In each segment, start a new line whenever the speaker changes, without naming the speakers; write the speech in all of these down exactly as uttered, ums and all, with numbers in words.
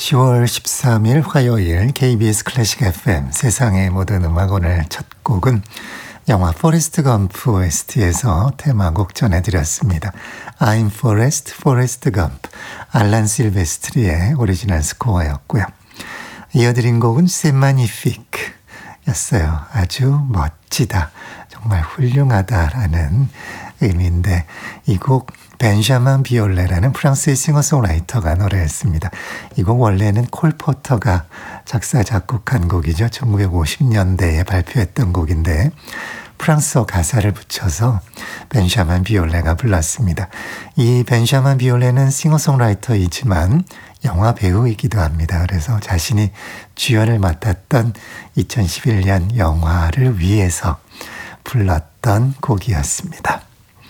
시월 십삼일 화요일 케이비에스 클래식 에프엠 세상의 모든 음악. 오늘 첫 곡은 영화 포레스트 검프 오에스티에서 테마곡 전해드렸습니다. I'm Forrest, Forrest Gump, 알란 실베스트리의 오리지널 스코어였고요. 이어드린 곡은 C'est Magnifique 였어요. 아주 멋지다, 정말 훌륭하다라는 의미인데, 이 곡 벤샤민 비올레라는 프랑스의 싱어송라이터가 노래했습니다. 이 곡 원래는 콜 포터가 작사 작곡한 곡이죠. 천구백오십 년대에 발표했던 곡인데 프랑스어 가사를 붙여서 벤샤민 비올레가 불렀습니다. 이 벤샤민 비올레는 싱어송라이터이지만 영화 배우이기도 합니다. 그래서 자신이 주연을 맡았던 이천십일 년 영화를 위해서 불렀던 곡이었습니다.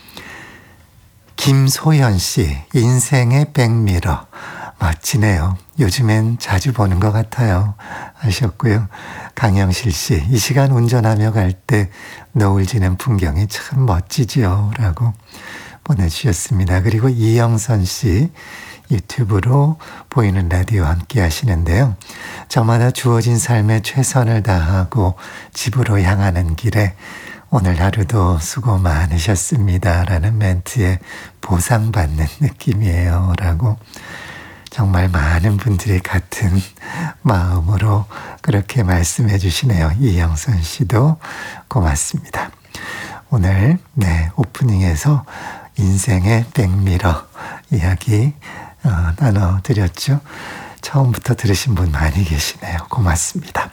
김소연 씨, 인생의 백미러. 멋지네요. 요즘엔 자주 보는 것 같아요 하셨고요. 강영실 씨, 이 시간 운전하며 갈 때 노을 지는 풍경이 참 멋지지요 라고 보내주셨습니다. 그리고 이영선 씨, 유튜브로 보이는 라디오 함께 하시는데요. 저마다 주어진 삶에 최선을 다하고 집으로 향하는 길에 오늘 하루도 수고 많으셨습니다 라는 멘트에 보상받는 느낌이에요 라고, 정말 많은 분들이 같은 마음으로 그렇게 말씀해 주시네요. 이영선 씨도 고맙습니다. 오늘 네 오프닝에서 인생의 백미러 이야기 어, 나눠드렸죠. 처음부터 들으신 분 많이 계시네요. 고맙습니다.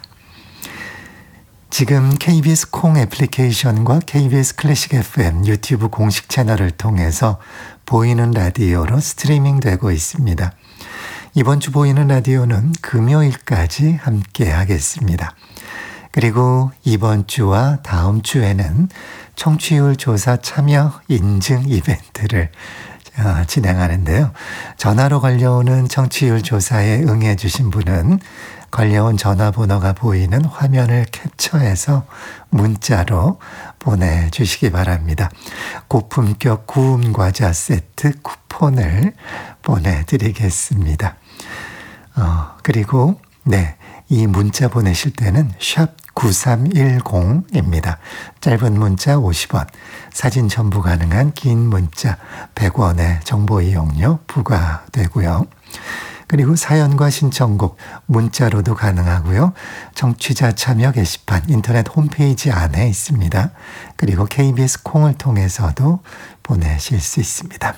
지금 케이비에스 콩 애플리케이션과 케이비에스 클래식 에프엠 유튜브 공식 채널을 통해서 보이는 라디오로 스트리밍 되고 있습니다. 이번 주 보이는 라디오는 금요일까지 함께 하겠습니다. 그리고 이번 주와 다음 주에는 청취율 조사 참여 인증 이벤트를 진행하는데요. 전화로 걸려오는 청취율 조사에 응해 주신 분은 걸려온 전화번호가 보이는 화면을 캡처해서 문자로 보내주시기 바랍니다. 고품격 구움 과자 세트 쿠폰을 보내드리겠습니다. 어, 그리고 네, 이 문자 보내실 때는 샵 구삼일공입니다. 짧은 문자 오십 원, 사진 첨부 가능한 긴 문자 백 원의 정보 이용료 부과되고요. 그리고 사연과 신청곡 문자로도 가능하고요. 청취자 참여 게시판 인터넷 홈페이지 안에 있습니다. 그리고 케이비에스 콩을 통해서도 보내실 수 있습니다.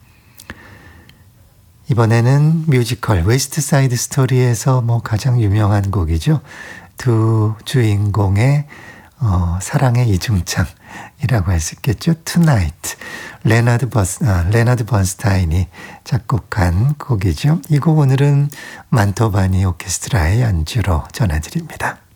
이번에는 뮤지컬 웨스트 사이드 스토리에서 뭐 가장 유명한 곡이죠. 두 주인공의 어, 사랑의 이중창이라고 할 수 있겠죠. Tonight. 레나드 버스, 아, 레나드 번스타인이 작곡한 곡이죠. 이 곡 오늘은 만토바니 오케스트라의 연주로 전해드립니다.